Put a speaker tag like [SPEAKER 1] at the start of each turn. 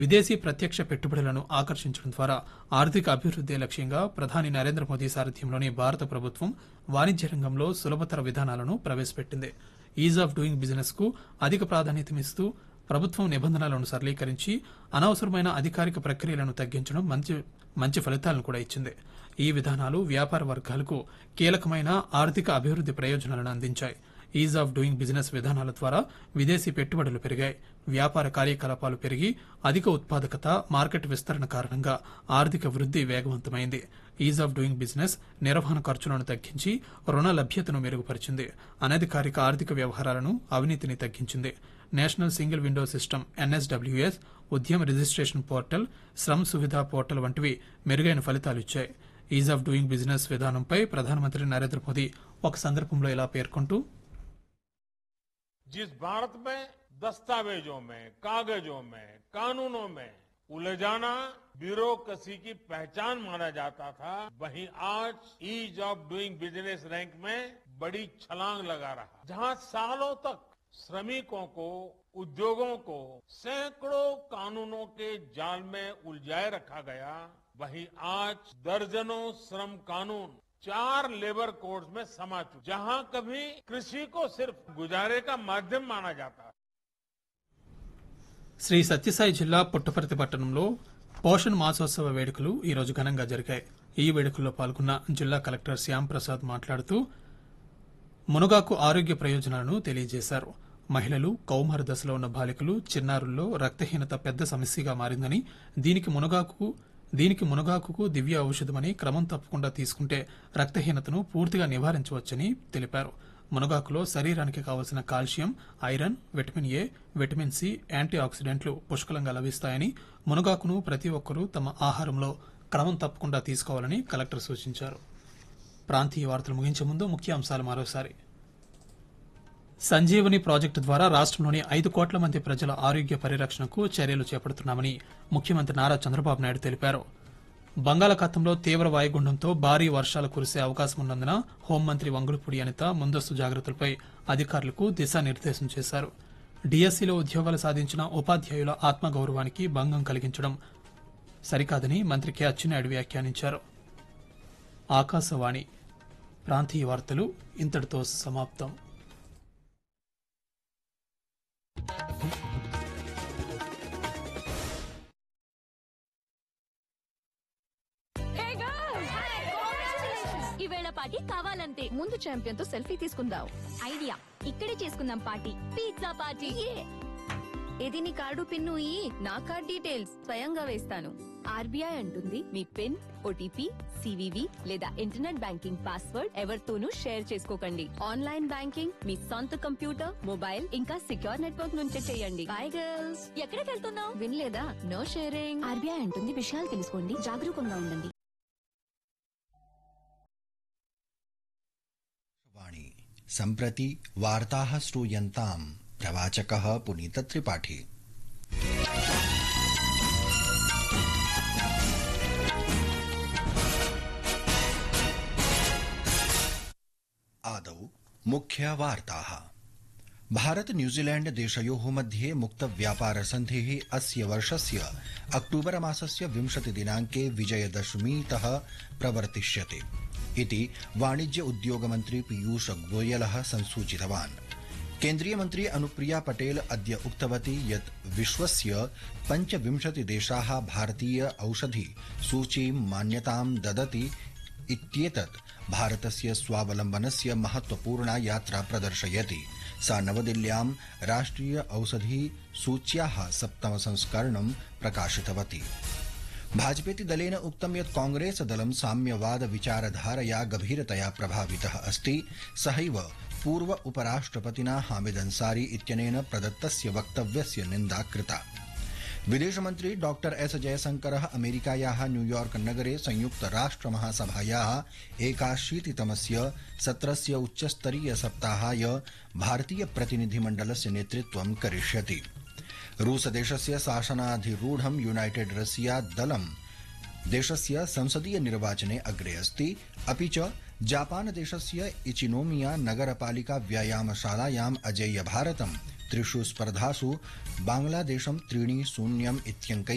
[SPEAKER 1] విదేశీ ప్రత్యక్ష పెట్టుబడులను ఆకర్షించడం ద్వారా ఆర్థిక అభివృద్దే లక్ష్యంగా ప్రధాని నరేంద్ర మోదీ సారథ్యంలోని భారత ప్రభుత్వం వాణిజ్య రంగంలో సులభతర విధానాలను ప్రవేశపెట్టింది. ఈజ్ ఆఫ్ డూయింగ్ బిజినెస్ కు అధిక ప్రాధాన్యతనిస్తూ ప్రభుత్వం నిబంధనలను సరళీకరించి అనవసరమైన అధికారిక ప్రక్రియలను తగ్గించడం మంచి ఫలితాలను కూడా ఇచ్చింది. ఈ విధానాలు వ్యాపార వర్గాలకు కీలకమైన ఆర్థిక అభివృద్ది ప్రయోజనాలను అందించాయి. ఈజ్ ఆఫ్ డూయింగ్ బిజినెస్ విధానాల ద్వారా విదేశీ పెట్టుబడులు పెరిగాయి, వ్యాపార కార్యకలాపాలు పెరిగి అధిక ఉత్పాదకత, మార్కెట్ విస్తరణ కారణంగా ఆర్థిక వృద్ధి వేగవంతమైంది. ఈజ్ ఆఫ్ డూయింగ్ బిజినెస్ నిర్వహణ ఖర్చులను తగ్గించి రుణ లభ్యతను మెరుగుపరిచింది, అనధికారిక ఆర్థిక వ్యవహారాలను, అవినీతిని తగ్గించింది. National single window system NSWS, ఉద్యమ registration portal, Shram Suvidha portal వంటివి మెరుగైన ఫలితాలిచ్చాయి. ఈజ్ ఆఫ్ డూయింగ్ బిజినెస్ విధానంపై ప్రధానమంత్రి నరేంద్ర మోదీ ఒక సందర్భంలో ఇలా పేర్కొంటూ,
[SPEAKER 2] जिस भारत में दस्तावेजों में, कागजों में, कानूनों में उलझाना ब्यूरोक्रेसी की पहचान माना जाता था, वहीं आज ease of doing business rank में बड़ी छलांग लगा रहा, जहां सालों तक श्रमिकों को, उद्योगों को सैकड़ों कानूनों के जाल में उलझाए रखा गया, वहीं आज दर्जनों श्रम कानून 4 लेबर कोड्स में समा चुके, जहां कभी कृषि को सिर्फ गुजारे का माध्यम माना जाता।
[SPEAKER 1] శ్రీ సత్యసాయి జిల్లా పుట్టపర్తి పట్టణంలో పోషణ్ మాసోత్సవ వేడుకలు ఈ రోజు ఘనంగా జరిగాయి. ఈ వేడుకల్లో పాల్గొన్న జిల్లా కలెక్టర్ శ్యాం ప్రసాద్ మాట్లాడుతూ మునగాకు ఆరోగ్య ప్రయోజనాలను తెలియజేశారు. మహిళలు, కౌమార దశలో ఉన్న బాలికలు, చిన్నారుల్లో రక్తహీనత పెద్ద సమస్యగా మారిందని, దీనికి మునగాకుకు దివ్య ఔషధమని, క్రమం తప్పకుండా తీసుకుంటే రక్తహీనతను పూర్తిగా నివారించవచ్చని తెలిపారు. మునగాకులో శరీరానికి కావలసిన calcium, iron, vitamin A, vitamin C, anti ఆక్సిడెంట్లు పుష్కలంగా లభిస్తాయని, మునగాకును ప్రతి ఒక్కరూ తమ ఆహారంలో క్రమం తప్పకుండా తీసుకోవాలని కలెక్టర్ సూచించారు. ప్రాంతీయ వార్తలు ముగించే ముందు ముఖ్యాంశాలు మరోసారి. సంజీవని ప్రాజెక్టు ద్వారా రాష్ట్రంలోని 5 కోట్ల మంది ప్రజల ఆరోగ్య పరిరక్షణకు చర్యలు చేపడుతున్నామని ముఖ్యమంత్రి నారా చంద్రబాబు నాయుడు తెలిపారు. బంగాళాఖాతంలో తీవ్ర వాయుగుండంతో భారీ వర్షాలు కురిసే అవకాశం ఉన్నందున హోంమంత్రి వంగులపూడి అనిత ముందస్తు జాగ్రత్తలపై అధికారులకు దిశానిర్దేశం చేశారు. డిఎస్సీలో ఉద్యోగాలు సాధించిన ఉపాధ్యాయుల ఆత్మగౌరవానికి భంగం కలిగించడం సరికాదని మంత్రి కె అచ్చెన్నాయుడు వ్యాఖ్యానించారు. ఆకాశవాణి ప్రాంతీయ వార్తలు ఇంతటితో సమాప్తం.
[SPEAKER 3] ఈవేళ పార్టీ కావాలంటే ముందు ఛాంపియన్ తో సెల్ఫీ తీసుకుందాం. ఐడియా, ఇక్కడే చేసుకుందాం పార్టీ. Pizza party. ఇది నీ కార్డు పిన్ను నా కార్డ్ డీటెయిల్స్ స్వయంగా వేస్తాను. ఆర్బీఐ అంటుంది మీ పిన్, ఓటీపీ, సివివి లేదా ఇంటర్నెట్ బ్యాంకింగ్ పాస్వర్డ్ ఎవరితోనూ షేర్ చేసుకోకండి. ఆన్లైన్ బ్యాంకింగ్ మీ సొంత కంప్యూటర్, మొబైల్ ఇంకా సిక్యూర్ నెట్వర్క్ నుంచే చేయండి. By girls. ఎక్కడికి వెళ్తున్నావు? వినలేదా? No sharing. ఆర్బీఐ అంటుంది విషయాలు తెలుసుకోండి, జాగరూకంగా ఉండండి.
[SPEAKER 4] सम्प्रति वार्ताः श्रूयन्ताम् प्रवाचकः पुनीत त्रिपाठी। आदौ मुख्य वार्ताः। भारत न्यूजीलैंड देशयोः मध्ये मुक्त व्यापार सन्धिः अस्य वर्षस्य अक्टूबर मासस्य 20 दिनाङ्के विजयदशमीतः प्रवर्तिष्यते इति वाणिज्य उद्योग मंत्री पीयूष गोयलः संसूचितवान्। केन्द्रीय मंत्री अनुप्रिया पटेल अद्य उक्तवती यत् विश्वस्य 25 देशाः भारतीय औषधि सूचीं मान्यतां ददति इत्येतत् भारतस्य स्वावलम्बनस्य महत्वपूर्णा यात्रा प्रदर्शयति। सा नवदिल्ल्यां राष्ट्रिय औषधि सूच्याः 7th संस्करणं प्रकाशितवती। भाजपेति दलेन उक्तं यत् कांग्रेस दलं साम्यवाद विचारधारया गभीरतया प्रभावितः अस्ति। सहैव पूर्व उपराष्ट्रपतिना हामिद अंसारी इत्यनेन प्रदत्तस्य वक्तव्यस्य निन्दा कृता। विदेशमन्त्री डॉक्टर एस जयशंकरः अमेरिकायाः न्यूयॉर्क नगरे संयुक्त राष्ट्र महासभायाः 81तमस्य सत्रस्य उच्चस्तरीय सप्ताहाय भारतीय प्रतिनिधिमण्डलस्य नेतृत्वं करिष्यति। रूस देशस्य शासनाधिरूढं यूनाइटेड रशिया दलं देशस्य संसदीय निर्वाचने अग्रे अस्ति। अपि च जापान देशस्य इचिनोमिया नगरपालिका व्यायामशालायाम् अजेय भारतं 3 स्पर्धासु बांग्लादेशं 3-0 इत्यङ्कैः